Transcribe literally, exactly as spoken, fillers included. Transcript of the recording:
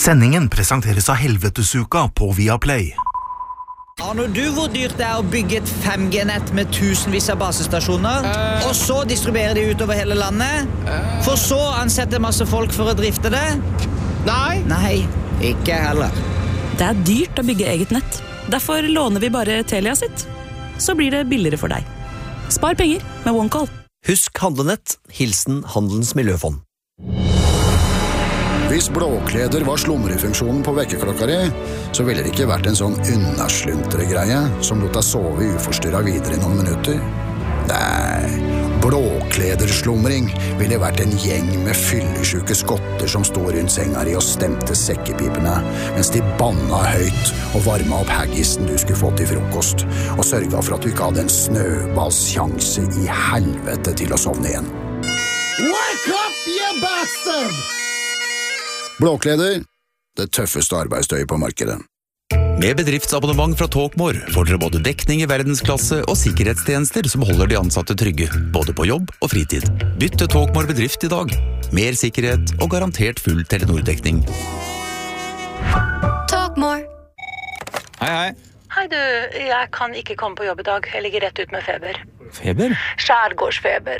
Sendingen presenteres av Helvetesuka på Viaplay. Aner du hvor dyrt det er å bygge et fem G-nett med tusenvis av basestasjoner, uh, og så distribuere de utover hele landet, uh, for så ansette masse folk for å drifte det? Nei. Nei, ikke heller. Det er dyrt å bygge eget nett. Derfor låner vi bare Telia sitt. Så blir det billigere for deg. Spar penger med OneCall. Husk handlenett. Hilsen Handelens Miljøfond. Hvis blåkleder var slumrefunksjonen på vekkerklokka di, så ville det ikke vært en sånn unnasluntre-greie som lot deg sove uforstyrret videre i noen minutter. Nei, blåklederslumring ville vært en gjeng med fyllesyke skotter som sto rundt senga di og stemte sekkepipene, mens de banna høyt og varma opp haggisen du skulle få til frokost, og sørga for at du ikke hadde en snøballsjanse i helvete til å sovne igjen. Wake up, you bastard! Blåkleder, det tøffeste arbeidsstøyet på markedet. Med bedriftsabonnement fra Talkmore får dere både dekning i verdensklasse og sikkerhetstjenester som holder de ansatte trygge, både på jobb og fritid. Bytt til Talkmore bedrift i dag. Mer sikkerhet og garantert full Telenor-dekning. Talkmore. Hei, hei. Hei du, jeg kan ikke komme på jobb i dag. Jeg ligger rett ut med feber. Feber? Skjærgårdsfeber.